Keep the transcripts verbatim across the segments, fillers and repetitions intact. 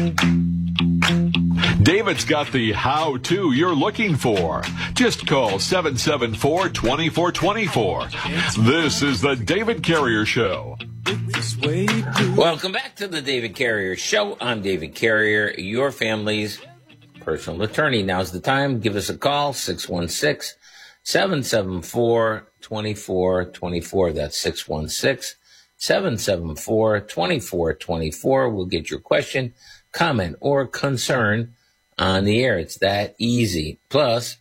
David's got the how-to you're looking for. Just call seven seven four, two four two four. This is the David Carrier Show. Welcome back to the David Carrier Show. I'm David Carrier, your family's personal attorney. Now's the time. Give us a call, six one six, seven seven four, two four two four. That's six one six, seven seven four, two four two four. We'll get your question, comment, or concern on the air. It's that easy. Plus,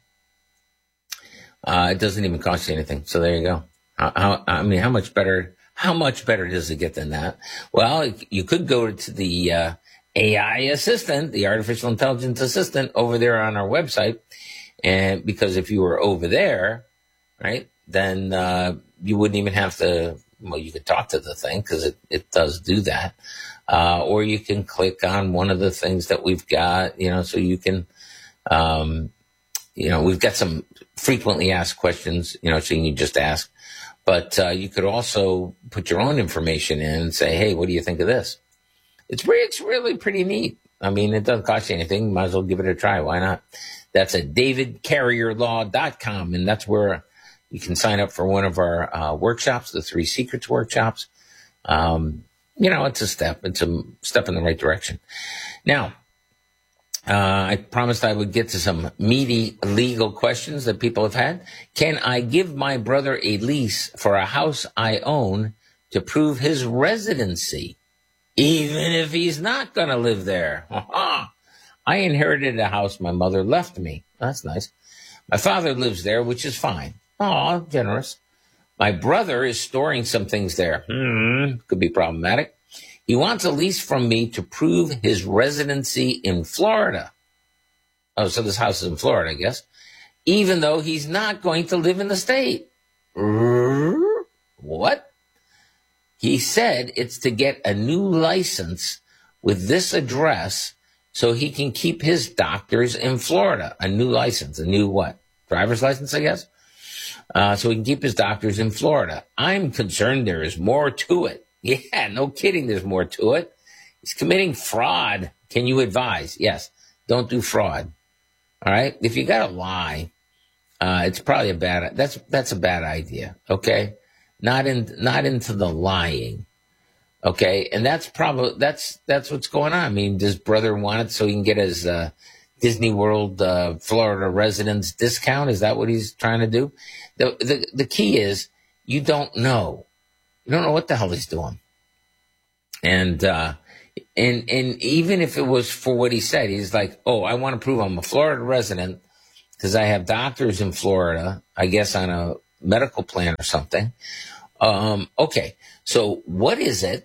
uh, it doesn't even cost you anything. So there you go. How, how, I mean, how much better, how much better does it get than that? Well, you could go to the uh, A I assistant, the artificial intelligence assistant over there on our website. And because if you were over there, right, then uh, you wouldn't even have to, well, you could talk to the thing because it, it does do that. Uh, or you can click on one of the things that we've got, you know, so you can, um, you know, we've got some frequently asked questions, you know, so you can just ask. But uh, you could also put your own information in and say, hey, what do you think of this? It's, re- it's really pretty neat. I mean, it doesn't cost you anything. Might as well give it a try. Why not? That's at david carrier law dot com, and that's where you can sign up for one of our uh, workshops, the Three Secrets workshops. Um, you know, it's a step. It's a step in the right direction. Now, uh, I promised I would get to some meaty legal questions that people have had. Can I give my brother a lease for a house I own to prove his residency, even if he's not going to live there? I inherited a house my mother left me. That's nice. My father lives there, which is fine. Aw, generous. My brother is storing some things there. Hmm, could be problematic. He wants a lease from me to prove his residency in Florida. Oh, so this house is in Florida, I guess. Even though he's not going to live in the state. What? He said it's to get a new license with this address so he can keep his doctors in Florida. A new license. A new what? Driver's license, I guess? Uh, so he can keep his doctors in Florida. I'm concerned there is more to it. Yeah, no kidding, there's more to it. He's committing fraud. Can you advise? Yes, don't do fraud. All right? If you got to lie, uh, it's probably a bad, that's, that's a bad idea. Okay? Not in, not into the lying. Okay? And that's probably, that's, that's what's going on. I mean, does brother want it so he can get his, uh, Disney World, uh, Florida residence discount? Is that what he's trying to do? The, the, the key is you don't know. You don't know what the hell he's doing. And, uh, and, and even if it was for what he said, he's like, oh, I want to prove I'm a Florida resident because I have doctors in Florida, I guess on a medical plan or something. Um, okay. So what is it?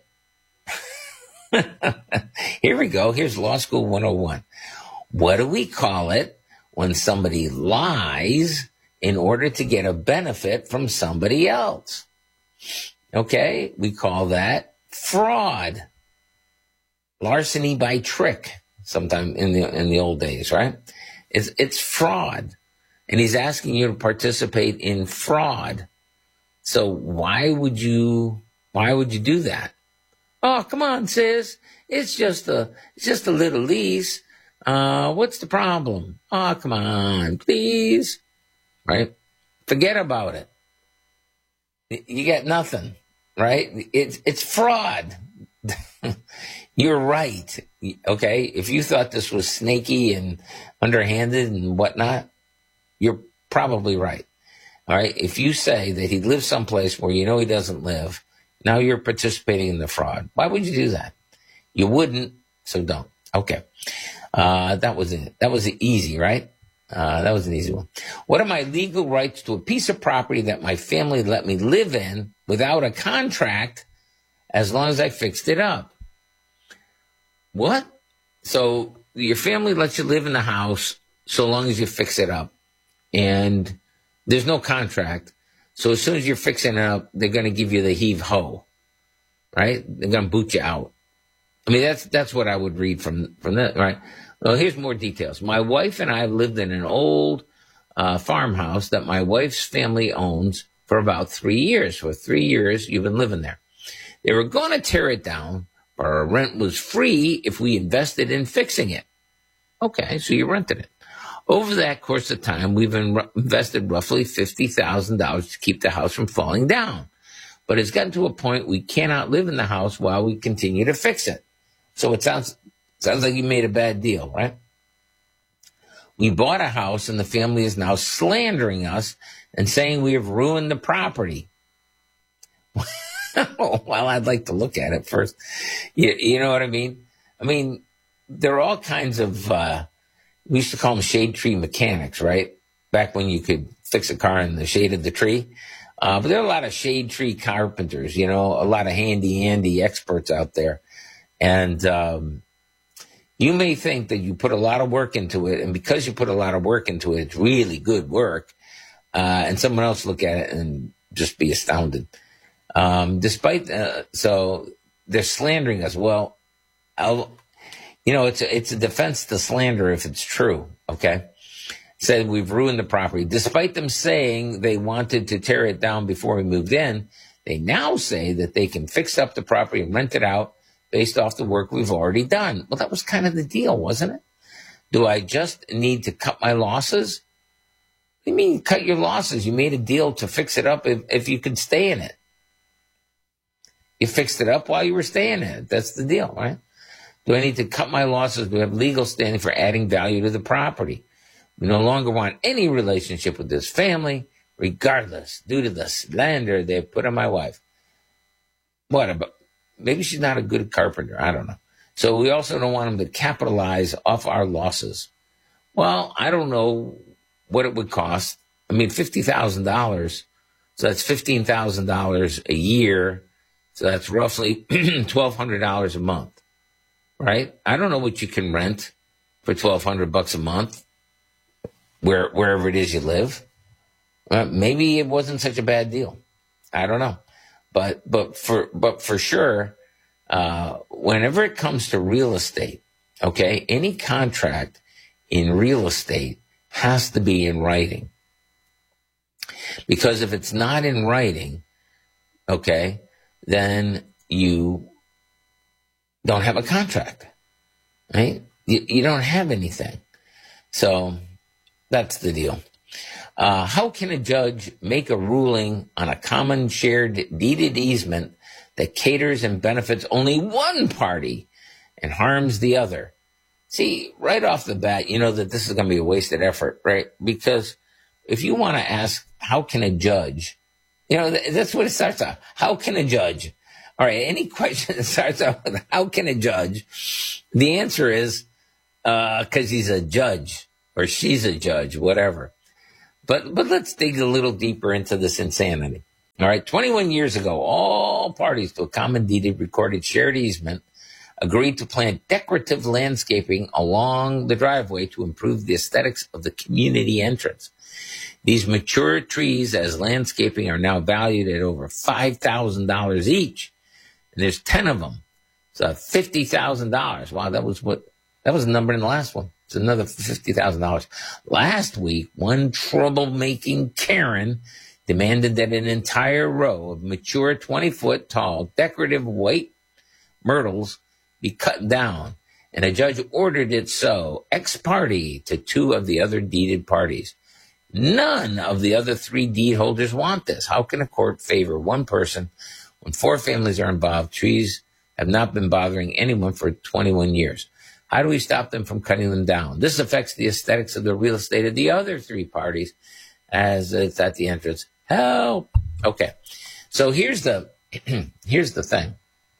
Here we go. Here's Law School one oh one. What do we call it when somebody lies in order to get a benefit from somebody else? Okay, we call that fraud. Larceny by trick, sometime in the in the old days, right? It's it's fraud. And he's asking you to participate in fraud. So why would you why would you do that? Oh, come on, sis. It's just a it's just a little lease. Uh, what's the problem? Oh, come on, please. Right? Forget about it. You got nothing, right? It's, it's fraud. You're right. Okay. If you thought this was snaky and underhanded and whatnot, you're probably right. All right. If you say that he lives someplace where you know he doesn't live, now you're participating in the fraud. Why would you do that? You wouldn't. So don't. Okay. Uh, that was it. That was easy, right? Uh, that was an easy one. What are my legal rights to a piece of property that my family let me live in without a contract as long as I fixed it up? What? So your family lets you live in the house so long as you fix it up. And there's no contract. So as soon as you're fixing it up, they're going to give you the heave-ho, right? They're going to boot you out. I mean, that's that's what I would read from, from that, right? Well, here's more details. My wife and I lived in an old uh, farmhouse that my wife's family owns for about three years. For three years, you've been living there. They were going to tear it down, but our rent was free if we invested in fixing it. Okay, so you rented it. Over that course of time, we've in- invested roughly fifty thousand dollars to keep the house from falling down. But it's gotten to a point we cannot live in the house while we continue to fix it. So it sounds sounds like you made a bad deal, right? We bought a house and the family is now slandering us and saying we have ruined the property. Well, I'd like to look at it first. You, you know what I mean? I mean, there are all kinds of, uh, we used to call them shade tree mechanics, right? Back when you could fix a car in the shade of the tree. Uh, but there are a lot of shade tree carpenters, you know, a lot of handy-andy experts out there. And um, you may think that you put a lot of work into it, and because you put a lot of work into it, it's really good work, uh, and someone else look at it and just be astounded. Um, despite, uh, so they're slandering us. Well, I'll, you know, it's a, it's a defense to slander if it's true, okay? Said we've ruined the property. Despite them saying they wanted to tear it down before we moved in, they now say that they can fix up the property and rent it out based off the work we've already done. Well, that was kind of the deal, wasn't it? Do I just need to cut my losses? What do you mean cut your losses? You made a deal to fix it up if, if you could stay in it. You fixed it up while you were staying in it. That's the deal, right? Do I need to cut my losses? Do I have legal standing for adding value to the property? We no longer want any relationship with this family, regardless, due to the slander they've put on my wife. What about? Maybe she's not a good carpenter. I don't know. So we also don't want them to capitalize off our losses. Well, I don't know what it would cost. I mean, fifty thousand dollars. So that's fifteen thousand dollars a year. So that's roughly twelve hundred dollars a month, right? I don't know what you can rent for twelve hundred bucks a month, where wherever it is you live. Uh, maybe it wasn't such a bad deal. I don't know, but but for but for sure, uh, whenever it comes to real estate, okay, any contract in real estate has to be in writing, because if it's not in writing, okay, then you don't have a contract, right? You, you don't have anything. So that's the deal. Uh, how can a judge make a ruling on a common shared deeded easement that caters and benefits only one party and harms the other? See, right off the bat, you know that this is going to be a wasted effort, right? Because if you want to ask, how can a judge, you know, that's what it starts out. How can a judge? All right, any question that starts out with how can a judge? The answer is uh, because he's a judge or she's a judge, whatever. But but let's dig a little deeper into this insanity. All right, twenty-one years ago, all parties to a common deeded recorded shared easement agreed to plant decorative landscaping along the driveway to improve the aesthetics of the community entrance. These mature trees as landscaping are now valued at over five thousand dollars each. And there's ten of them. So fifty thousand dollars. Wow, that was what, that was the number in the last one. It's another fifty thousand dollars. Last week, one troublemaking Karen demanded that an entire row of mature twenty-foot tall decorative white myrtles be cut down, and a judge ordered it so, ex parte to two of the other deeded parties. None of the other three deed holders want this. How can a court favor one person when four families are involved? Trees have not been bothering anyone for twenty-one years. How do we stop them from cutting them down? This affects the aesthetics of the real estate of the other three parties as it's at the entrance. Help. Okay. So here's the, here's the thing.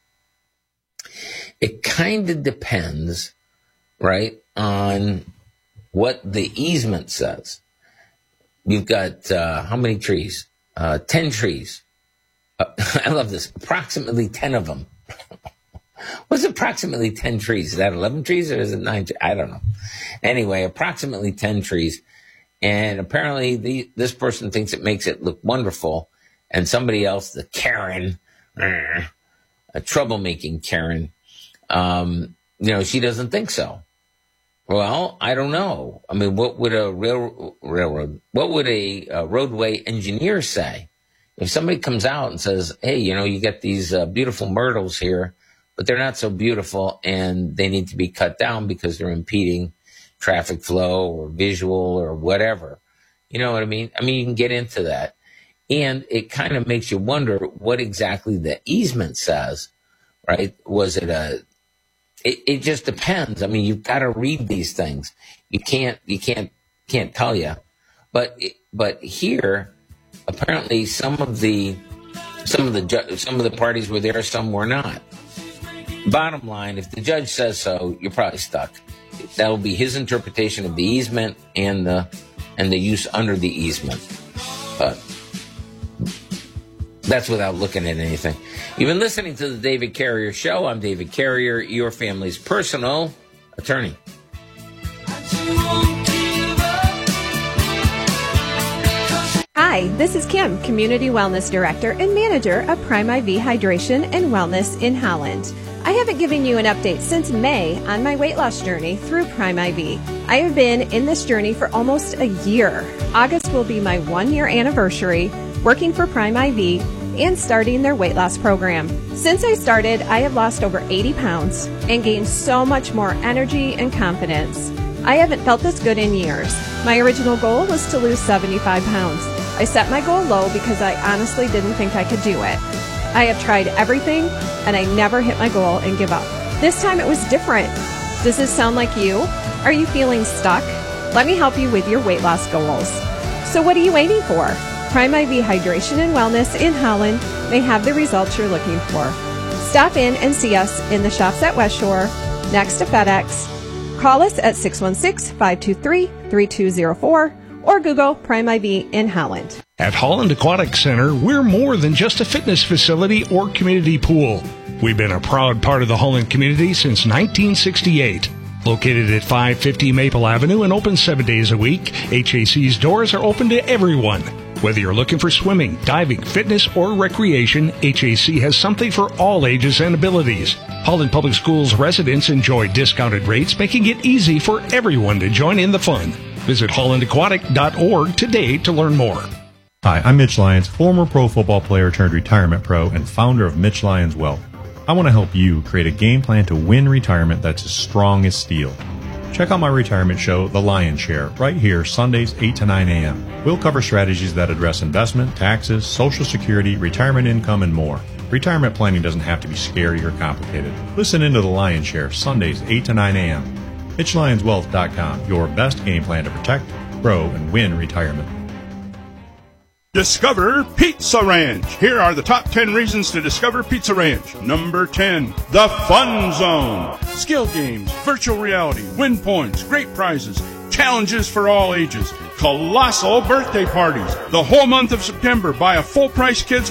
It kind of depends, right, on what the easement says. You've got, uh, how many trees? Uh, ten trees. Uh, I love this. Approximately ten of them. What's approximately ten trees? Is that eleven trees or is it nine? I don't know. Anyway, approximately ten trees. And apparently the, this person thinks it makes it look wonderful. And somebody else, the Karen, uh, a troublemaking Karen, um, you know, she doesn't think so. Well, I don't know. I mean, what would a rail, railroad, what would a, a roadway engineer say? If somebody comes out and says, hey, you know, you get these uh, beautiful myrtles here, but they're not so beautiful, and they need to be cut down because they're impeding traffic flow or visual or whatever. You know what I mean? I mean, you can get into that. And it kind of makes you wonder what exactly the easement says, right? Was it a, it, it just depends. I mean, you've got to read these things. You can't, you can't, can't tell you. But, but here, apparently some of the, some of the, ju- some of the parties were there, some were not. Bottom line, if the judge says so, you're probably stuck. That'll be his interpretation of the easement and the, and the use under the easement. But that's without looking at anything. You've been listening to the David Carrier Show. I'm David Carrier, your family's personal attorney. Hi, this is Kim, Community Wellness Director and Manager of Prime I V Hydration and Wellness in Holland. I haven't given you an update since May on my weight loss journey through Prime I V. I have been in this journey for almost a year. August will be my one-year anniversary working for Prime I V and starting their weight loss program. Since I started, I have lost over eighty pounds and gained so much more energy and confidence. I haven't felt this good in years. My original goal was to lose seventy-five pounds. I set my goal low because I honestly didn't think I could do it. I have tried everything and I never hit my goal and give up. This time it was different. Does this sound like you? Are you feeling stuck? Let me help you with your weight loss goals. So what are you waiting for? Prime I V Hydration and Wellness in Holland may have the results you're looking for. Stop in and see us in the shops at West Shore, next to FedEx. Call us at six one six, five two three, three two zero four or Google Prime I V in Holland. At Holland Aquatic Center, we're more than just a fitness facility or community pool. We've been a proud part of the Holland community since nineteen sixty-eight. Located at five fifty Maple Avenue and open seven days a week, H A C's doors are open to everyone. Whether you're looking for swimming, diving, fitness, or recreation, H A C has something for all ages and abilities. Holland Public Schools residents enjoy discounted rates, making it easy for everyone to join in the fun. Visit holland aquatic dot org today to learn more. Hi, I'm Mitch Lyons, former pro football player turned retirement pro and founder of Mitch Lyons Wealth. I want to help you create a game plan to win retirement that's as strong as steel. Check out my retirement show, The Lion's Share, right here, Sundays, eight to nine a.m. We'll cover strategies that address investment, taxes, Social Security, retirement income, and more. Retirement planning doesn't have to be scary or complicated. Listen into The Lion's Share, Sundays, eight to nine a.m. Mitch Lyons Wealth dot com, your best game plan to protect, grow, and win retirement. Discover Pizza Ranch. Here are the top ten reasons to discover Pizza Ranch. Number ten, the Fun Zone. Skill games, virtual reality, win points, great prizes, challenges for all ages, colossal birthday parties. The whole month of September, buy a full-price kids